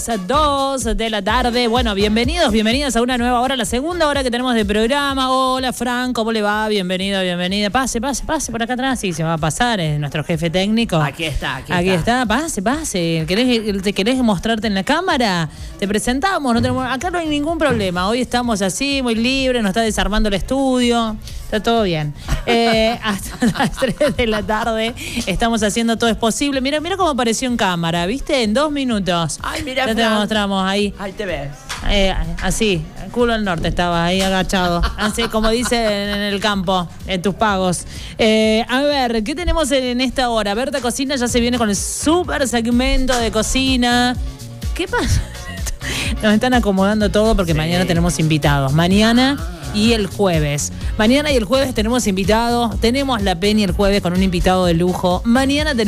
2 de la tarde. Bueno, bienvenidas a una nueva hora, la segunda hora que tenemos de programa. Hola, Fran, ¿cómo le va? Bienvenida. Pase por acá atrás. Sí, se va a pasar, es nuestro jefe técnico. Aquí está. Pase. ¿Querés mostrarte en la cámara? Te presentamos, acá no hay ningún problema. Hoy estamos así, muy libres, nos está desarmando el estudio. Está todo bien. Hasta las 3 de la tarde estamos haciendo Todo es Posible. Mira cómo apareció en cámara, ¿viste? En 2 minutos. Ay, mira, ya te mostramos ahí. Ahí te ves. Así, el culo al norte estaba ahí agachado. Así como dicen en el campo, en tus pagos. A ver, ¿qué tenemos en esta hora? Berta Cocina ya se viene con el súper segmento de cocina. ¿Qué pasa? Nos están acomodando todo porque mañana tenemos invitados. Mañana y el jueves. Mañana y el jueves tenemos invitados. Tenemos la Peña el jueves con un invitado de lujo. Mañana tenemos